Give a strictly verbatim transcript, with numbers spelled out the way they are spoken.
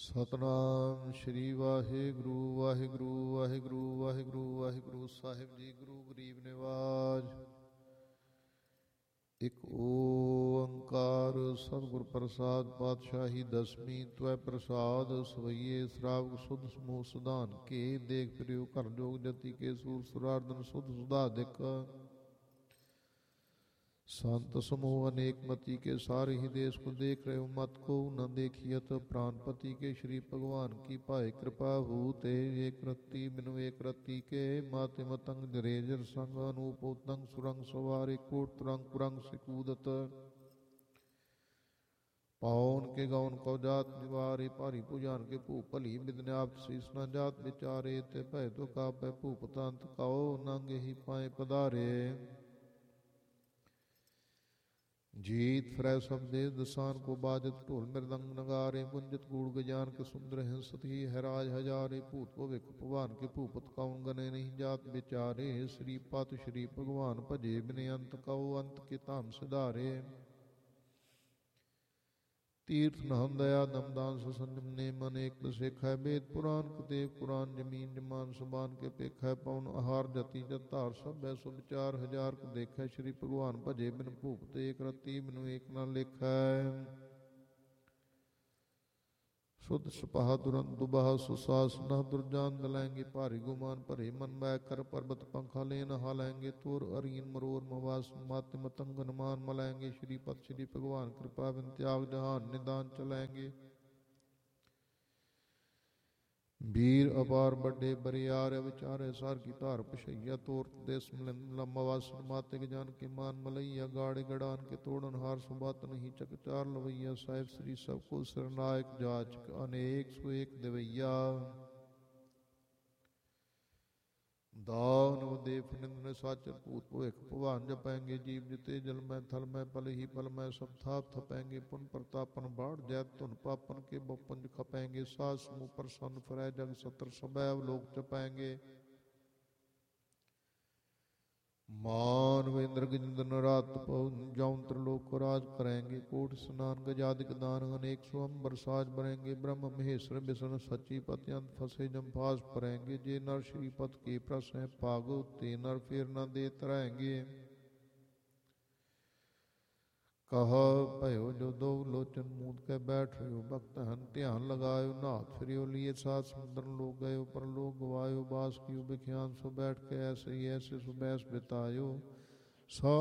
ਸਤਨਾਮ ਸ਼੍ਰੀ ਵਾਹਿਗੁਰੂ ਵਾਹਿਗੁਰੂ ਵਾਹਿਗੁਰੂ ਵਾਹਿਗੁਰੂ ਵਾਹਿਗੁਰੂ ਸਾਹਿਬ ਜੀ। ਗੁਰੂ ਗਰੀਬ ਨਿਵਾਜ। ਇੱਕ ਓੰਕਾਰ ਸਤਿਗੁਰ ਪ੍ਰਸਾਦ ਪਾਤਸ਼ਾਹੀ ਦਸਵੀਂ। ਤਵੈ ਪ੍ਰਸਾਦ ਸਵਈਏ ਸਰਾਵ ਸੁਧ ਸਮੂਹ ਸੁਧਾਨ ਕੇ। ਦੇਖ ਪ੍ਰਿਯੋ ਘਰ ਜੋਗ ਜਤੀ ਕੇ ਸੂਰ ਸੁਰਾਰਦਨ ਸੁਧ ਸੁਧਾ ਦਿਕ। संत समूह अनेक मति के सारे ही देश को देख रहे हो मत को न देखियत। प्राणपति के श्री भगवान की पाए कृपा भूते। एक रत्ती बिनु एक रत्ती के माते मतंग जरेजर संग। अनूप उतंग सुरंग सवारे कोट तुरंग कुरंग से कूदत। पावन के गौन को जात निवारे। भारी भुजान के भूप भली बिदन्याप्त शीस न जात विचारे। ते भय तो कापै भूप तंत काओ नंग ही पाए पधारे। जीत फ्रै सब देश दसान को बाजत। ढोल मृदंग नगारे गुंजत गूढ़ गजान के सुंदर हिंसत ही है राज हजारे। भूत भविक भगवान के भूपत कौन गने नहीं जात विचारे। श्रीपत श्री भगवान भजे बिने अंत कहो अंत के धाम सिधारे। तीर्थ नहम दया दमदान संजम ने मन एक बसेख है। वेद पुराण कदेव पुराण जमीन जमान सुबान के पेख है। पवन आहार जति जतार सब है सो विचार हजार को देख है। श्री भगवान भजे बिन भूपत एक रति बिनु एक न लिख है। शुद्ध सपाह दुरंत दुबाह सुसास न दुर्जान दलेंगे। भारी गुमान भरे मन मै कर पर्वत पंखा ले नहा लेंगे। तुर अरीन मरोर मवास मात मतंग हनुमान मलेंगे। श्रीपत श्री भगवान कृपा बिन त्याग जहान निदान चलेंगे। वीर अपार बड़े बरियार विचारे सार की धार पशैया। तोर देश लम्बावासन माते के जान के मान मलैया। गाड़े गड़ान के तोड़न हार सुबात नहीं चकचार लवैया। साहिब श्री सबको सरनायक जाचक अनेक सो एक देवैया। दान देव निंदन साचर भूत भविख भगवान जपैंगे। जीव जिते जल में थल में पल ही पल में सब थाप थपैंगे। पुन प्रतापन बाढ़ जैत धुन पापन के बपुंज खपैंगे। सास समूह प्रसन्न फरै जग सत्र सबैव लोक चपैंगे। मान वेंद्र गजेंद्र रात जौंत्र लोक को राज करेंगे। कोट स्नान गजादिक दान अनेक सो अंबर साज बरेंगे। ब्रह्म महेश्वर विष्णु सची पति अंत फसे जमफास परेंगे। जे नर श्रीपत के प्रस है पागो ते नर फिर न दे तरेंगे। कहा भयो जो दो लोचन मूंद के बैठ रहे हो। भक्त हन ध्यान लगायो नाथ फिरियो लिए सात समुद्र लोग गयो। पर लोग गवायो बास कियो बिख्यान सो बैठ के ऐसे ही ऐसे सुबैस बितायो। सा